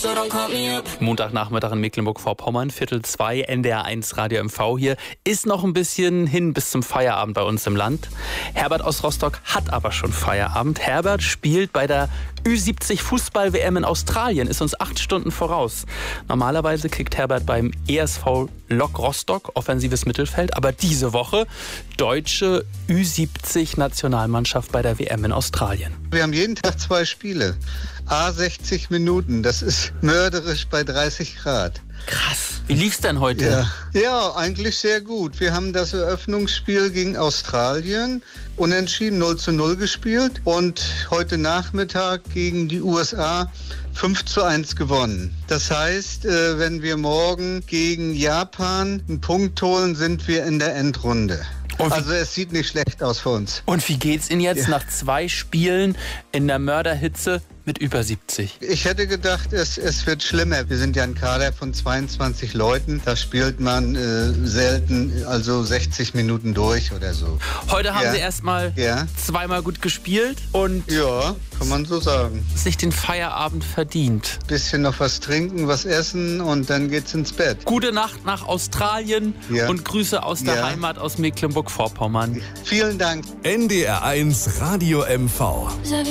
Montagnachmittag in Mecklenburg-Vorpommern, 13:45, NDR1 Radio MV hier. Ist noch ein bisschen hin bis zum Feierabend bei uns im Land. Herbert aus Rostock hat aber schon Feierabend. Herbert spielt bei der Ü70 Fußball-WM in Australien, ist uns 8 Stunden voraus. Normalerweise kickt Herbert beim ESV Lok Rostock, offensives Mittelfeld. Aber diese Woche deutsche Ü70-Nationalmannschaft bei der WM in Australien. Wir haben jeden Tag 2 Spiele. 60 Minuten. Das ist mörderisch bei 30 Grad. Krass. Wie lief's denn heute? Ja, eigentlich sehr gut. Wir haben das Eröffnungsspiel gegen Australien unentschieden 0:0 gespielt und heute Nachmittag gegen die USA 5:1 gewonnen. Das heißt, wenn wir morgen gegen Japan einen Punkt holen, sind wir in der Endrunde. Also es sieht nicht schlecht aus für uns. Und wie geht's Ihnen jetzt nach 2 Spielen in der Mörderhitze mit über 70? Ich hätte gedacht, es wird schlimmer. Wir sind ja ein Kader von 22 Leuten. Da spielt man selten, also 60 Minuten durch oder so. Heute haben Sie erstmal 2-mal gut gespielt und ja, kann man so sagen. Sich den Feierabend verdient. Bisschen noch was trinken, was essen und dann geht's ins Bett. Gute Nacht nach Australien und Grüße aus der Heimat aus Mecklenburg-Vorpommern. Vielen Dank. NDR1 Radio MV.